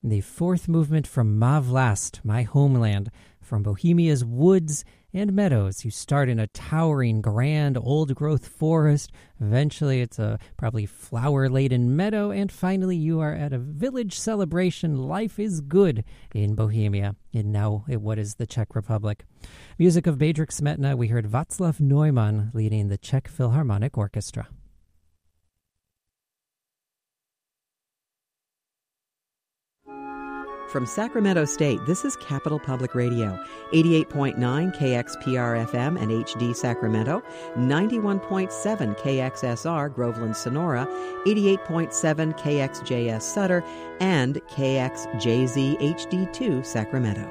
The fourth movement from Ma Vlast, My Homeland, from Bohemia's woods and meadows. You start in a towering, grand, old-growth forest. Eventually, it's a probably flower-laden meadow. And finally, you are at a village celebration. Life is good in Bohemia, in now what is the Czech Republic. Music of Bedřich Smetana, we heard Václav Neumann leading the Czech Philharmonic Orchestra. From Sacramento State, this is Capital Public Radio, 88.9 KXPR-FM and HD Sacramento, 91.7 KXSR Groveland Sonora, 88.7 KXJS Sutter, and KXJZ HD2 Sacramento.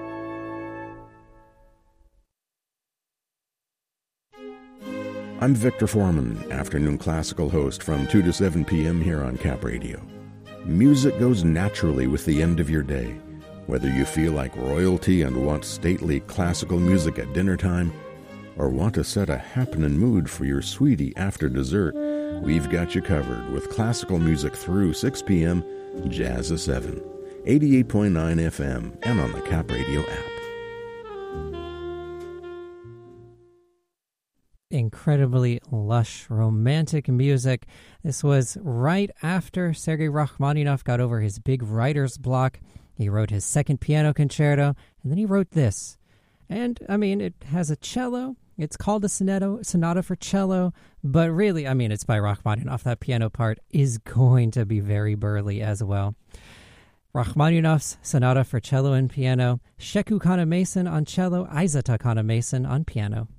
I'm Victor Foreman, afternoon classical host from 2 to 7 p.m. here on Cap Radio. Music goes naturally with the end of your day. Whether you feel like royalty and want stately classical music at dinner time, or want to set a happening mood for your sweetie after dessert, we've got you covered with classical music through 6 p.m., Jazz at 7, 88.9 FM, and on the Cap Radio app. Incredibly lush, romantic music. This was right after Sergei Rachmaninoff got over his big writer's block. He wrote his second piano concerto, and then he wrote this. And, it has a cello. It's called a sonata for cello, but really, it's by Rachmaninoff. That piano part is going to be very burly as well. Rachmaninoff's sonata for cello and piano, Sheku Kana-Mason on cello, Isa Takana-Mason on piano.